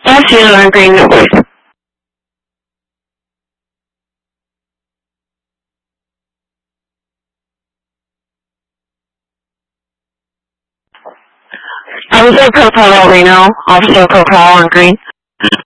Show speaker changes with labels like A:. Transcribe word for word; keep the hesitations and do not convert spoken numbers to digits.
A: Officer on green, no voice. Officer Profile Reno, Officer Profile on green.